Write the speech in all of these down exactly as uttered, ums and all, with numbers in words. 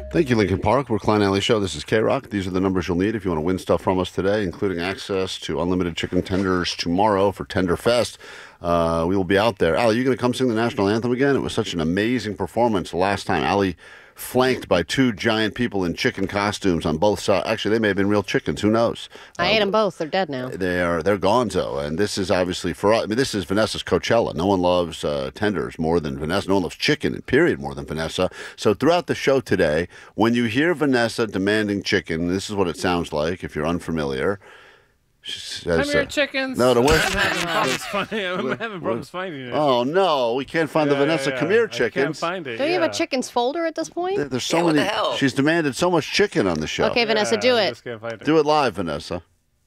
Thank you, Lincoln Park. We're Klein Alley Show. This is K-Rock. These are the numbers you'll need if you want to win stuff from us today, including access to unlimited chicken tenders tomorrow for Tender Fest. Uh, we will be out there. Allie, you going to come sing the national anthem again? It was such an amazing performance the last time. Allie flanked by two giant people in chicken costumes on both sides. Actually, they may have been real chickens. Who knows? I uh, ate them both. They're dead now. They are, they're gonzo. And this is obviously for us. I mean, this is Vanessa's Coachella. No one loves uh, tenders more than Vanessa. No one loves chicken, period, more than Vanessa. So throughout the show today, when you hear Vanessa demanding chicken, this is what it sounds like if you're unfamiliar. She says, Come here, uh, chickens. No, the worst. I'm having problems finding, I'm having problems finding it. Oh, no. We can't find Yeah, the Vanessa yeah, yeah. Come Here I chickens. can't find it. Don't you yeah. have a chickens folder at this point? There- There's so Yeah, what many. the hell? She's demanded so much chicken on the show. Okay, Vanessa, Yeah, do I it. just can't find it. Do it live, Vanessa.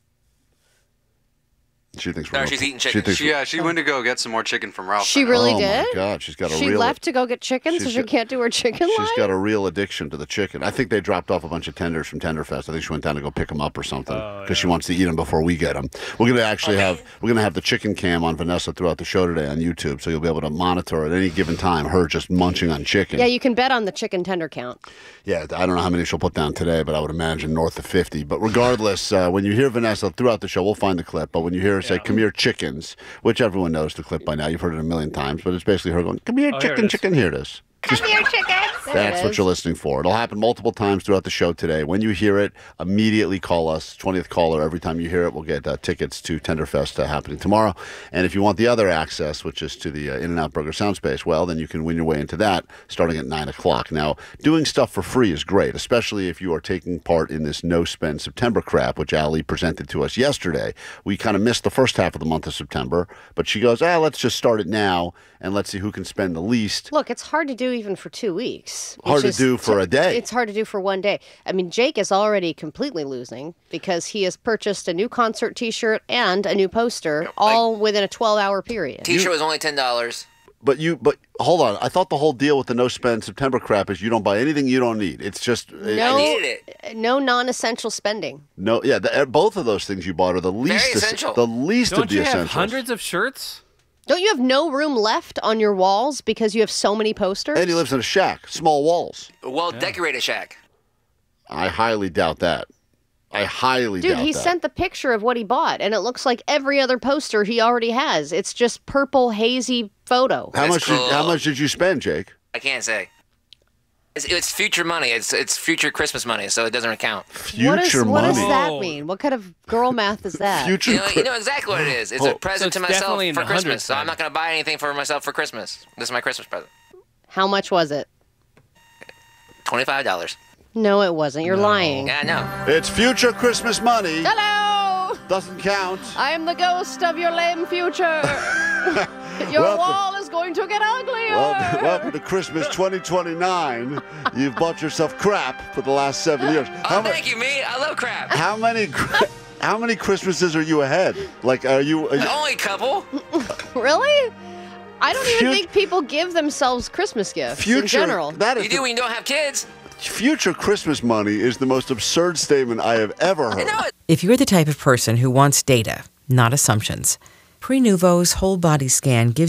She thinks we're No, gonna- she's eating she chicken. thinks She, we- yeah, she went to go get some more chicken from Ralph. She really oh did? my God, she's got a She real. left to go get chicken, so she's she got- can't do her chicken She's line? got a real addiction to the chicken. I think they dropped off a bunch of tenders from Tenderfest. I think she went down to go pick them up or something because Oh, she yeah. wants to eat them before we get them. We're gonna actually have we're gonna have the chicken cam on Vanessa throughout the show today on YouTube, so you'll be able to monitor at any given time her just munching on chicken. Yeah, you can bet on the chicken tender count. Yeah, I don't know how many she'll put down today, but I would imagine north of fifty. But regardless, uh, when you hear Vanessa throughout the show, we'll find the clip. But when you hear her say, "Come here, chickens," which everyone knows the clip by now, you've heard it a million times, but it's basically her going, "Come here, Oh, here chicken, it is. chicken." Here it is. Just- There That's it what is. you're listening for. It'll happen multiple times throughout the show today. When you hear it, immediately call us. twentieth caller. Every time you hear it, we'll get uh, tickets to Tenderfest uh, happening tomorrow. And if you want the other access, which is to the uh, In-N-Out Burger Soundspace, well, then you can win your way into that starting at nine o'clock. Now, doing stuff for free is great, especially if you are taking part in this no-spend September crap, which Allie presented to us yesterday. We kind of missed the first half of the month of September, but she goes, ah, let's just start it now, and let's see who can spend the least. Look, it's hard to do even for two weeks. which Hard to is do for a day. It's hard to do for one day. I mean, Jake is already completely losing because he has purchased a new concert T-shirt and a new poster, all within a twelve-hour period. T-shirt was only ten dollars. But you, but hold on. I thought the whole deal with the no spend September crap is you don't buy anything you don't need. It's just No, I needed it. no non-essential spending. no, yeah. The, both of those things you bought are the least, Very essential. the least Don't of the you have essentials. hundreds of shirts? Don't you have no room left on your walls because you have so many posters? And he lives in a shack, small walls. A well-decorated shack. I highly doubt that. I highly Dude, doubt he that. sent the picture of what he bought, and it looks like every other poster he already has. It's just purple, hazy photo. how That's much? Did, cool. how much did you spend, Jake? I can't say. It's, it's future money. It's it's future Christmas money, so it doesn't count. Future what is, money. What does that Whoa. mean? What kind of girl math is that? Future. You know, Chri- you know exactly what it is. It's Oh. a present So to it's myself definitely in for the Christmas, hundreds so I'm then. not going to buy anything for myself for Christmas. This is my Christmas present. How much was it? twenty-five dollars. No, it wasn't. You're lying. Yeah, I know. It's future Christmas money. Hello! Doesn't count. I am the ghost of your lame future. Your Welcome. wall is going to get uglier. Welcome, welcome to Christmas twenty twenty-nine. You've bought yourself crap for the last seven years. Oh, mu- thank you, me. I love crap. How many? cri- How many Christmases are you ahead? Like, are you? Are you Only a couple. Really? I don't even Fut- think people give themselves Christmas gifts in future. general. That is You do the- when you don't have kids. future Christmas money is the most absurd statement I have ever heard. No, it- If you're the type of person who wants data, not assumptions, Prenuvo's whole body scan gives